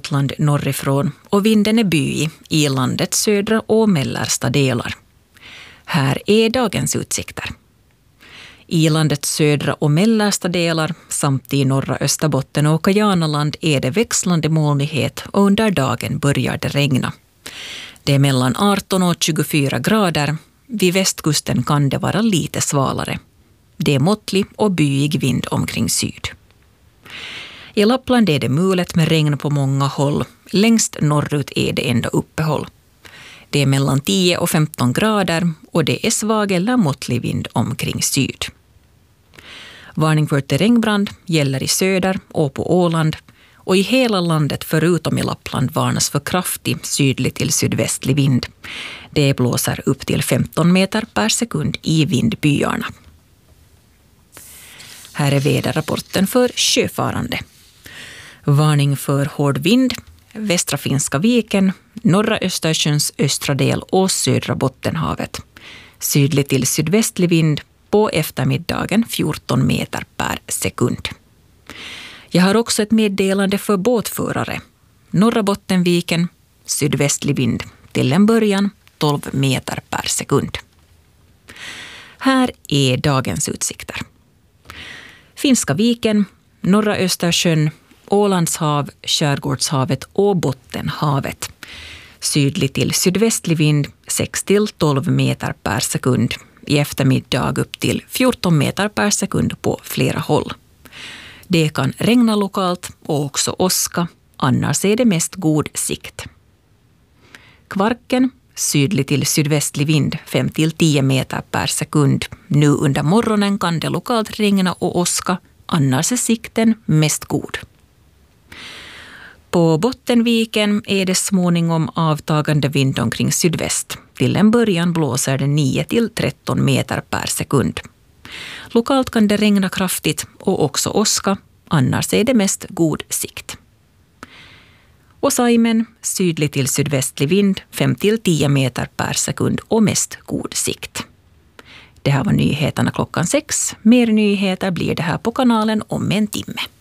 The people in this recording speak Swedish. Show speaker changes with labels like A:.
A: Lappland norrifrån och vinden är byig i landets södra och mellersta delar. Här är dagens utsikter. I landets södra och mellersta delar samt i norra Österbotten och Kajanaland är det växlande molnighet och under dagen börjar det regna. Det är mellan 18 och 24 grader. Vid västkusten kan det vara lite svalare. Det är måttlig och byig vind omkring syd. I Lappland är det mulet med regn på många håll. Längst norrut är det ända uppehåll. Det är mellan 10 och 15 grader och det är svag eller måttlig vind omkring syd. Varning för terrängbrand gäller i söder och på Åland och i hela landet förutom i Lappland varnas för kraftig sydlig till sydvästlig vind. Det blåser upp till 15 meter per sekund i vindbyarna. Här är väderrapporten för sjöfarande. Varning för hård vind, västra Finska viken, norra Östersjöns östra del och södra Bottenhavet. Sydlig till sydvästlig vind på eftermiddagen 14 meter per sekund. Jag har också ett meddelande för båtförare. Norra Bottenviken, sydvästlig vind till en början 12 meter per sekund. Här är dagens utsikter. Finska viken, norra Östersjön, Ålandshav, Skärgårdshavet och Bottenhavet. Sydlig till sydvästlig vind 6 till 12 meter per sekund. I eftermiddag upp till 14 meter per sekund på flera håll. Det kan regna lokalt och också åska, annars är det mest god sikt. Kvarken, sydlig till sydvästlig vind 5 till 10 meter per sekund. Nu under morgonen kan det lokalt regna och åska, annars är sikten mest god. På Bottenviken är det småningom avtagande vind omkring sydväst. Till en början blåser det 9 till 13 meter per sekund. Lokalt kan det regna kraftigt och också åska, annars är det mest god sikt. Och Saimen, sydlig till sydvästlig vind 5 till 10 meter per sekund och mest god sikt. Det här var nyheterna klockan 6. Mer nyheter blir det här på kanalen om en timme.